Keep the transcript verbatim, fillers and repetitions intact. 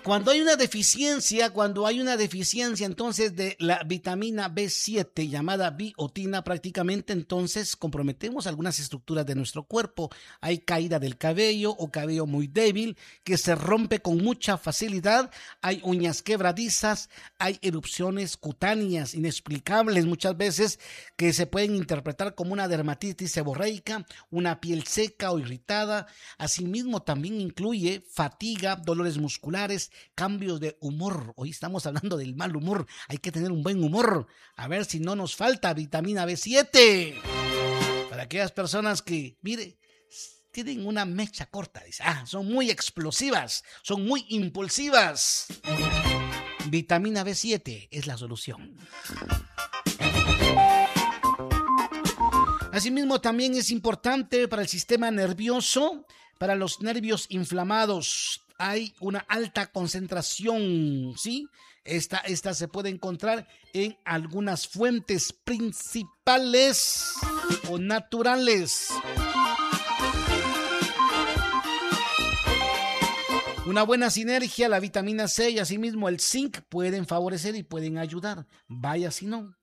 Cuando hay una deficiencia, cuando hay una deficiencia entonces de la vitamina B siete llamada biotina, prácticamente entonces comprometemos algunas estructuras de nuestro cuerpo. Hay caída del cabello o cabello muy débil que se rompe con mucha facilidad. Hay uñas quebradizas, hay erupciones cutáneas inexplicables muchas veces que se pueden interpretar como una dermatitis seborreica, una piel seca o irritada. Asimismo también incluye fatiga, dolores musculares, cambios de humor. Hoy estamos hablando del mal humor. Hay que tener un buen humor. A ver si no nos falta vitamina B siete. Para aquellas personas que, mire, tienen una mecha corta. Dice, ah, son muy explosivas, son muy impulsivas. Vitamina B siete es la solución. Asimismo, también es importante para el sistema nervioso, para los nervios inflamados. Hay una alta concentración, ¿sí? Esta, esta se puede encontrar en algunas fuentes principales o naturales. Una buena sinergia, la vitamina C y asimismo el zinc pueden favorecer y pueden ayudar. Vaya si no.